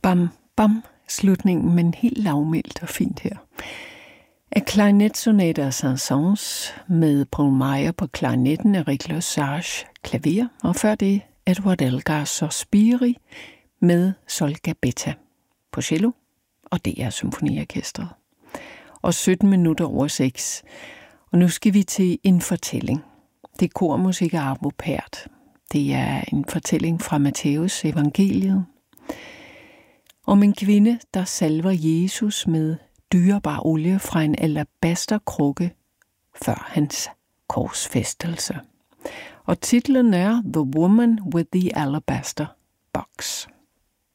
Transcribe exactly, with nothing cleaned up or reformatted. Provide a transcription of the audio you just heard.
Bam, bam, slutningen, men helt lavmældt og fint her. A Clarinetsonate af Saint-Saëns med Paul Meyer på klarinetten, Eric Lesage klaver, og før det Edward Elgar Sospiri med Sol Gabetta på cello, og det er symfoniorkestret. Og sytten minutter over seks. Og nu skal vi til en fortælling. Det er kormusik af Arvo Pärt. Det er en fortælling fra Matthæus evangeliet om en kvinde, der salver Jesus med dyrebar olie fra en alabasterkrukke før hans korsfæstelse. Og titlen er The Woman with the Alabaster Box.